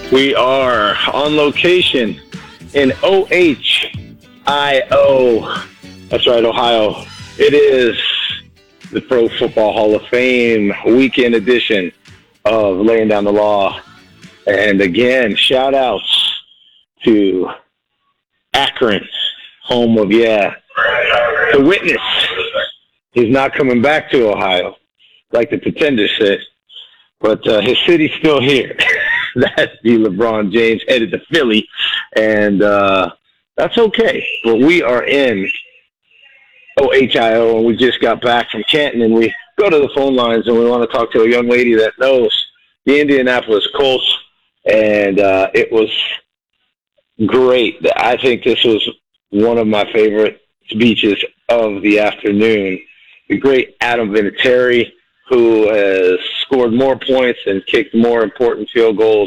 We are on location in OHIO. That's right, Ohio. It is the Pro Football Hall of Fame weekend edition of Laying Down the Law. And again, shout outs to Akron, home of, the witness. He's not coming back to Ohio, like the Pretender said, but his city's still here. That's the LeBron James headed to Philly, and that's okay. But we are in OHIO, and we just got back from Canton, and we go to the phone lines, and we want to talk to a young lady that knows the Indianapolis Colts, and it was great. I think this was one of my favorite speeches of the afternoon. The great Adam Vinatieri, who has scored more points and kicked more important field goals